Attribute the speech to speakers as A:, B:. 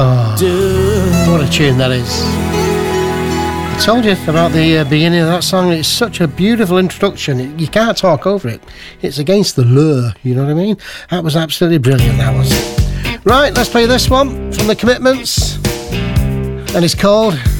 A: What a tune that is. I told you about the beginning of that song. It's such a beautiful introduction. You can't talk over it. It's against the lure, you know what I mean? That was absolutely brilliant, that was. Right, let's play this one from The Commitments. And it's called